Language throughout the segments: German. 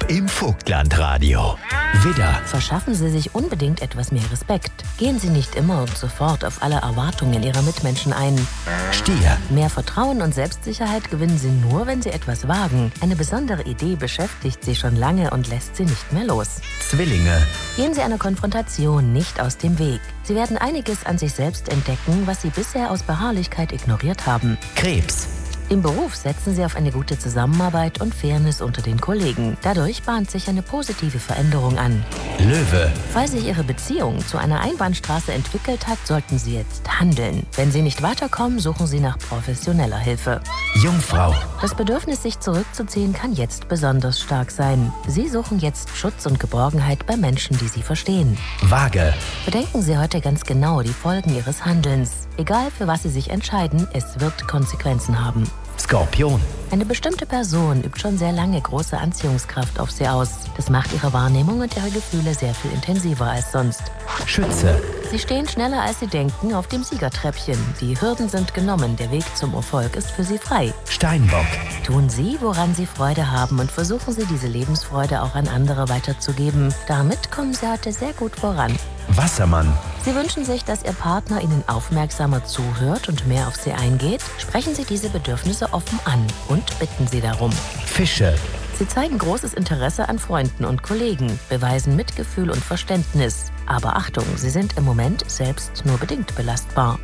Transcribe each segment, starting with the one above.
im Vogtlandradio. Widder, Verschaffen Sie sich unbedingt etwas mehr Respekt. Gehen Sie nicht immer und sofort auf alle Erwartungen Ihrer Mitmenschen ein. Stier, Mehr Vertrauen und Selbstsicherheit gewinnen Sie nur, wenn Sie etwas wagen. Eine besondere Idee beschäftigt Sie schon lange und lässt Sie nicht mehr los. Zwillinge, Gehen Sie einer Konfrontation nicht aus dem Weg. Sie werden einiges an sich selbst entdecken, was Sie bisher aus Beharrlichkeit ignoriert haben. Krebs, Im Beruf setzen Sie auf eine gute Zusammenarbeit und Fairness unter den Kollegen. Dadurch bahnt sich eine positive Veränderung an. Löwe, Falls sich Ihre Beziehung zu einer Einbahnstraße entwickelt hat, sollten Sie jetzt handeln. Wenn Sie nicht weiterkommen, suchen Sie nach professioneller Hilfe. Jungfrau, Das Bedürfnis, sich zurückzuziehen, kann jetzt besonders stark sein. Sie suchen jetzt Schutz und Geborgenheit bei Menschen, die Sie verstehen. Waage, Bedenken Sie heute ganz genau die Folgen Ihres Handelns. Egal für was Sie sich entscheiden, es wird Konsequenzen haben. Skorpion, Eine bestimmte Person übt schon sehr lange große Anziehungskraft auf Sie aus. Das macht Ihre Wahrnehmung und Ihre Gefühle sehr viel intensiver als sonst. Schütze, Sie stehen schneller als Sie denken auf dem Siegertreppchen. Die Hürden sind genommen, der Weg zum Erfolg ist für Sie frei. Steinbock, Tun Sie, woran Sie Freude haben und versuchen Sie, diese Lebensfreude auch an andere weiterzugeben. Damit kommen Sie heute sehr gut voran. Wassermann, Sie wünschen sich, dass Ihr Partner Ihnen aufmerksamer zuhört und mehr auf Sie eingeht. Sprechen Sie diese Bedürfnisse offen an und bitten Sie darum. Fische, Sie zeigen großes Interesse an Freunden und Kollegen, beweisen Mitgefühl und Verständnis. Aber Achtung, Sie sind im Moment selbst nur bedingt belastbar.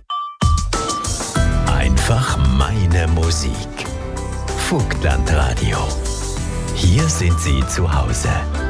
einfach meine Musik. Vogtlandradio. Hier sind Sie zu Hause.